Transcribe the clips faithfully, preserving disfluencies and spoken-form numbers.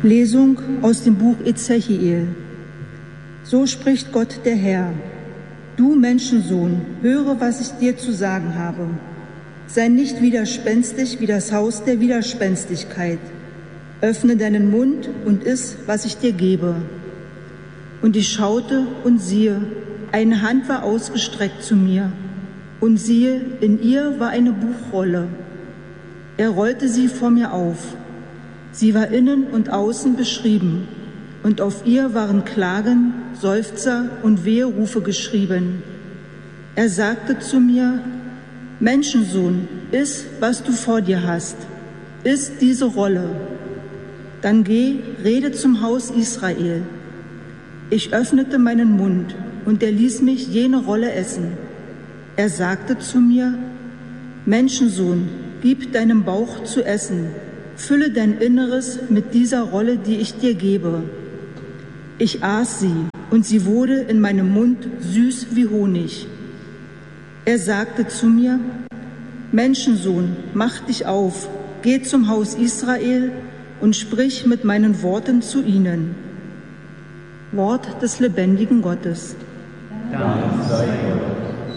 Lesung aus dem Buch Ezechiel. So spricht Gott der Herr: Du Menschensohn, höre, was ich dir zu sagen habe. Sei nicht widerspenstig wie das Haus der Widerspenstigkeit. Öffne deinen Mund und iss, was ich dir gebe. Und ich schaute und siehe, eine Hand war ausgestreckt zu mir. Und siehe, in ihr war eine Buchrolle. Er rollte sie vor mir auf. Sie war innen und außen beschrieben, und auf ihr waren Klagen, Seufzer und Weherufe geschrieben. Er sagte zu mir: Menschensohn, iss, was du vor dir hast, iss diese Rolle. Dann geh, rede zum Haus Israel. Ich öffnete meinen Mund, und er ließ mich jene Rolle essen. Er sagte zu mir: Menschensohn, gib deinem Bauch zu essen, fülle dein Inneres mit dieser Rolle, die ich dir gebe. Ich aß sie, und sie wurde in meinem Mund süß wie Honig. Er sagte zu mir: Menschensohn, mach dich auf, geh zum Haus Israel und sprich mit meinen Worten zu ihnen. Wort des lebendigen Gottes. Dank sei Gott.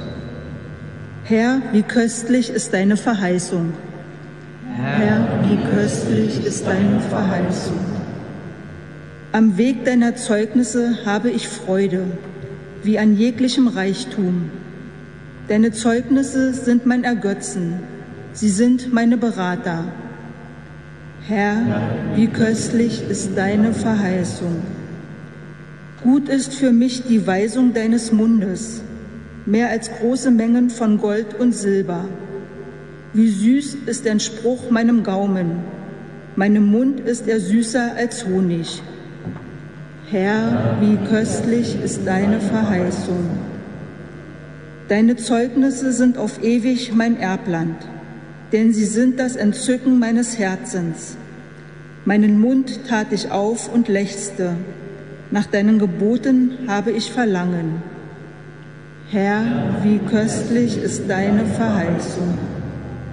Herr, wie köstlich ist deine Verheißung. Herr, wie köstlich ist deine Verheißung. Am Weg deiner Zeugnisse habe ich Freude, wie an jeglichem Reichtum. Deine Zeugnisse sind mein Ergötzen, sie sind meine Berater. Herr, wie köstlich ist deine Verheißung. Gut ist für mich die Weisung deines Mundes, mehr als große Mengen von Gold und Silber. Wie süß ist dein Spruch meinem Gaumen, meinem Mund ist er süßer als Honig. Herr, wie köstlich ist deine Verheißung. Deine Zeugnisse sind auf ewig mein Erbland, denn sie sind das Entzücken meines Herzens. Meinen Mund tat ich auf und lechzte, nach deinen Geboten habe ich Verlangen. Herr, wie köstlich ist deine Verheißung.